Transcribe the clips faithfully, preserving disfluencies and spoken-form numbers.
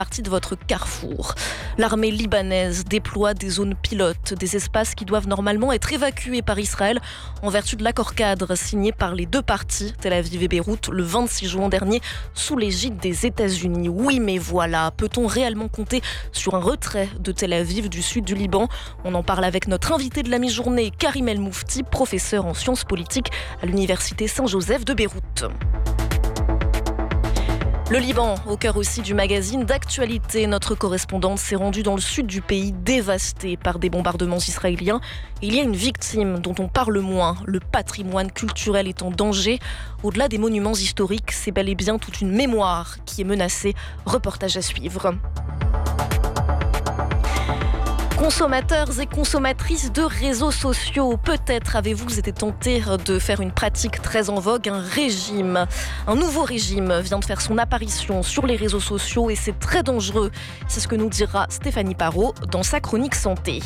partie de votre carrefour. L'armée libanaise déploie des zones pilotes, des espaces qui doivent normalement être évacués par Israël en vertu de l'accord cadre signé par les deux parties, Tel Aviv et Beyrouth, le vingt-six juin dernier, sous l'égide des États-Unis. Oui, mais voilà, peut-on réellement compter sur un retrait de Tel Aviv du sud du Liban ? On en parle avec notre invité de la mi-journée, Karim El Moufti, professeur en sciences politiques à l'université Saint-Joseph de Beyrouth. Le Liban, au cœur aussi du magazine d'actualité. Notre correspondante s'est rendue dans le sud du pays, dévasté par des bombardements israéliens. Il y a une victime dont on parle moins. Le patrimoine culturel est en danger. Au-delà des monuments historiques, c'est bel et bien toute une mémoire qui est menacée. Reportage à suivre. Consommateurs et consommatrices de réseaux sociaux, peut-être avez-vous été tentés de faire une pratique très en vogue, un régime. Un nouveau régime vient de faire son apparition sur les réseaux sociaux et c'est très dangereux. C'est ce que nous dira Stéphanie Parot dans sa chronique santé.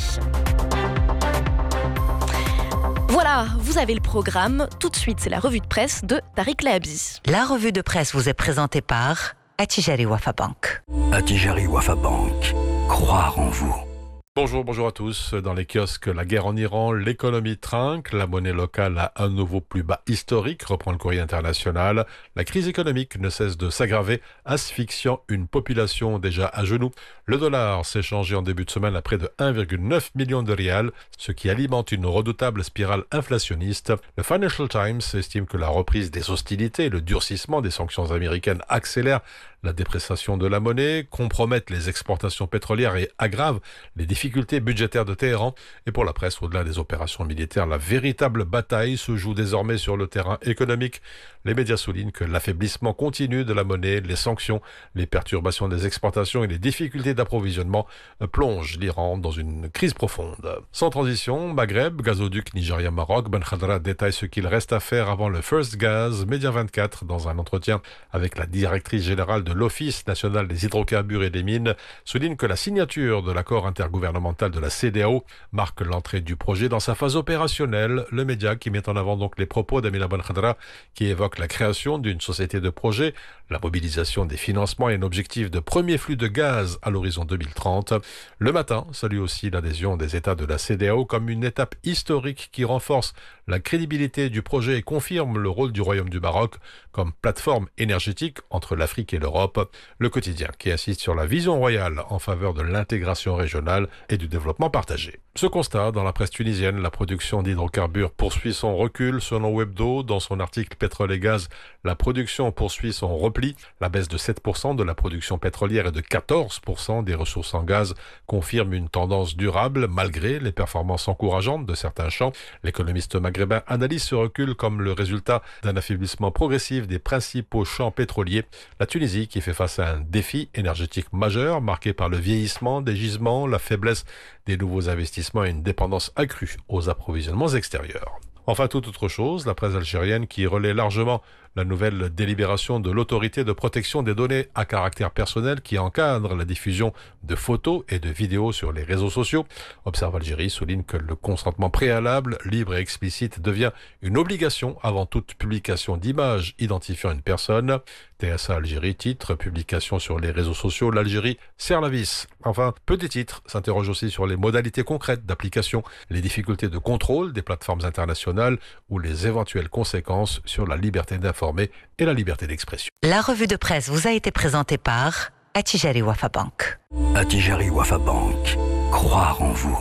Voilà, vous avez le programme. Tout de suite, c'est la revue de presse de Tariq Lahabi. La revue de presse vous est présentée par Attijari Wafa Bank. Attijari Wafa Bank, croire en vous. Bonjour, bonjour à tous. Dans les kiosques, la guerre en Iran, l'économie trinque, la monnaie locale a un nouveau plus bas historique, reprend le courrier international. La crise économique ne cesse de s'aggraver, asphyxiant une population déjà à genoux. Le dollar s'est changé en début de semaine à près de un virgule neuf million de rials, ce qui alimente une redoutable spirale inflationniste. Le Financial Times estime que la reprise des hostilités et le durcissement des sanctions américaines accélèrent la dépréciation de la monnaie, compromettent les exportations pétrolières et aggravent les difficultés budgétaires de Téhéran. Et pour la presse, au-delà des opérations militaires, la véritable bataille se joue désormais sur le terrain économique. Les médias soulignent que l'affaiblissement continu de la monnaie, les sanctions, les perturbations des exportations et les difficultés d'approvisionnement plongent l'Iran dans une crise profonde. Sans transition, Maghreb, gazoduc Nigeria-Maroc, Ben Khadra détaille ce qu'il reste à faire avant le First Gaz. Média vingt-quatre, dans un entretien avec la directrice générale de l'Office national des hydrocarbures et des mines, souligne que la signature de l'accord intergouvernemental de la C E D E A O marque l'entrée du projet dans sa phase opérationnelle. Le média qui met en avant donc les propos d'Amina Ben Khadra, qui évoque la création d'une société de projet, la mobilisation des financements et un objectif de premier flux de gaz à l'horizon deux mille trente. Le Matin salue aussi l'adhésion des États de la C E D E A O comme une étape historique qui renforce la crédibilité du projet et confirme le rôle du Royaume du Maroc comme plateforme énergétique entre l'Afrique et l'Europe. Le Quotidien qui insiste sur la vision royale en faveur de l'intégration régionale et du développement partagé. Ce constat, dans la presse tunisienne, la production d'hydrocarbures poursuit son recul selon Webdo. Dans son article Pétrole et gaz, la production poursuit son repli. La baisse de sept pour cent de la production pétrolière et de quatorze pour cent des ressources en gaz confirme une tendance durable malgré les performances encourageantes de certains champs. L'économiste maghrébin analyse ce recul comme le résultat d'un affaiblissement progressif des principaux champs pétroliers. La Tunisie qui fait face à un défi énergétique majeur marqué par le vieillissement des gisements, la faiblesse des nouveaux investissements et une dépendance accrue aux approvisionnements extérieurs. Enfin, toute autre chose, la presse algérienne qui relaie largement la nouvelle délibération de l'autorité de protection des données à caractère personnel qui encadre la diffusion de photos et de vidéos sur les réseaux sociaux. Observe Algérie souligne que le consentement préalable, libre et explicite, devient une obligation avant toute publication d'images identifiant une personne. T S A Algérie titre, publication sur les réseaux sociaux, l'Algérie serre la vis. Enfin, Petit Titre s'interroge aussi sur les modalités concrètes d'application, les difficultés de contrôle des plateformes internationales ou les éventuelles conséquences sur la liberté d'informer et la liberté d'expression. La revue de presse vous a été présentée par Attijari Wafa Bank. Attijari Wafa Bank, croire en vous.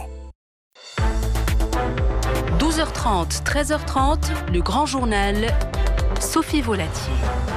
douze heures trente, treize heures trente, le grand journal, Sophie Volatier.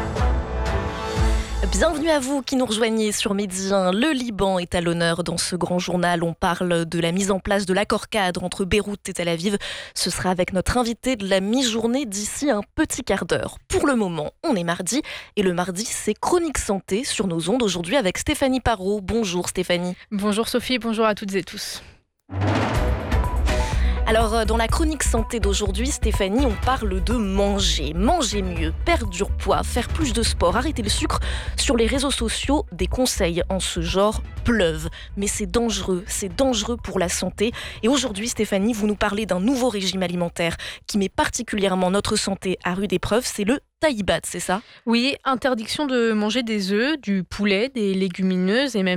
Bienvenue à vous qui nous rejoignez sur Midi un. Le Liban est à l'honneur dans ce grand journal. On parle de la mise en place de l'accord cadre entre Beyrouth et Tel Aviv. Ce sera avec notre invité de la mi-journée d'ici un petit quart d'heure. Pour le moment, on est mardi et le mardi, c'est Chronique Santé sur nos ondes aujourd'hui avec Stéphanie Parot. Bonjour Stéphanie. Bonjour Sophie, bonjour à toutes et tous. Alors, dans la chronique santé d'aujourd'hui, Stéphanie, on parle de manger. Manger mieux, perdre du poids, faire plus de sport, arrêter le sucre. Sur les réseaux sociaux, des conseils en ce genre pleuvent. Mais c'est dangereux, c'est dangereux pour la santé. Et aujourd'hui, Stéphanie, vous nous parlez d'un nouveau régime alimentaire qui met particulièrement notre santé à rude épreuve. C'est le taïbat, c'est ça ? Oui, interdiction de manger des œufs, du poulet, des légumineuses et même